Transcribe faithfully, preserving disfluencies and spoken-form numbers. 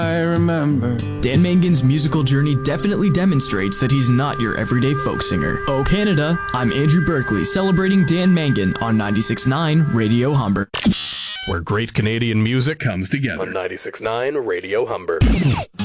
I remember. Dan Mangan's musical journey definitely demonstrates that he's not your everyday folk singer. Oh Canada, I'm Andrew Berkeley, celebrating Dan Mangan on ninety-six point nine Radio Humber. Where great Canadian music comes together. On ninety-six point nine Radio Humber.